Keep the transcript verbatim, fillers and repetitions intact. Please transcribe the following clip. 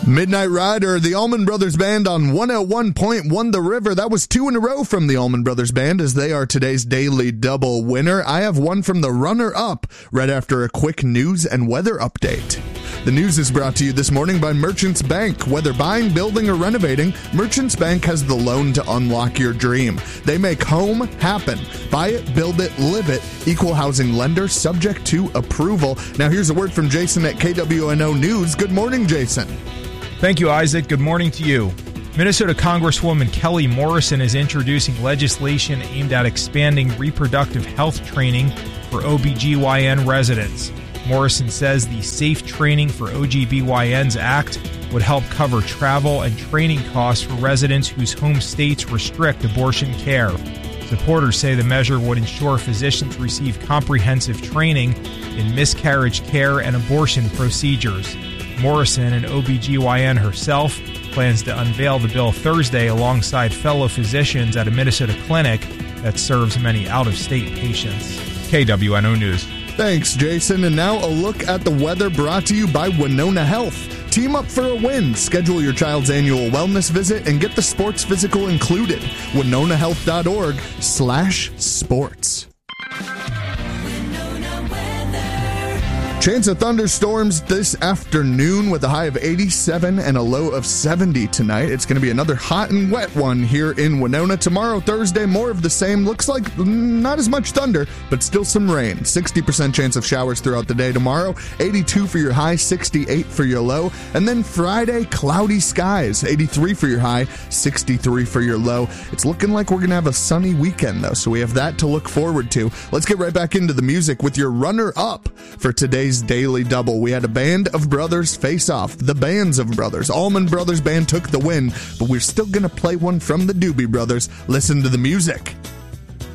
Midnight Rider, the Allman Brothers Band on one oh one point one The River. That was two in a row from the Allman Brothers Band, as they are today's Daily Double winner. I have one from the runner-up right after a quick news and weather update. The news is brought to you this morning by Merchants Bank. Whether buying, building, or renovating, Merchants Bank has the loan to unlock your dream. They make home happen. Buy it, build it, live it. Equal housing lender, subject to approval. Now here's a word from Jason at K W N O News. Good morning, Jason. Thank you, Isaac. Good morning to you. Minnesota Congresswoman Kelly Morrison is introducing legislation aimed at expanding reproductive health training for O B G Y N residents. Morrison says the Safe Training for O G B Y Ns Act would help cover travel and training costs for residents whose home states restrict abortion care. Supporters say the measure would ensure physicians receive comprehensive training in miscarriage care and abortion procedures. Morrison, an O B G Y N herself, plans to unveil the bill Thursday alongside fellow physicians at a Minnesota clinic that serves many out-of-state patients. K W N O News. Thanks, Jason. And now a look at the weather brought to you by Winona Health. Team up for a win. Schedule your child's annual wellness visit and get the sports physical included. Winona Health dot org slash sports. Chance of thunderstorms this afternoon with a high of eighty-seven and a low of seventy tonight. It's going to be another hot and wet one here in Winona. Tomorrow, Thursday, more of the same. Looks like not as much thunder, but still some rain. sixty percent chance of showers throughout the day tomorrow. eighty-two for your high, sixty-eight for your low. And then Friday, cloudy skies. eighty-three for your high, sixty-three for your low. It's looking like we're going to have a sunny weekend, though, so we have that to look forward to. Let's get right back into the music with your runner-up for today's Daily Double. We had a band of brothers face off. The Bands of Brothers. Allman Brothers Band took the win, but we're still going to play one from the Doobie Brothers. Listen to the music.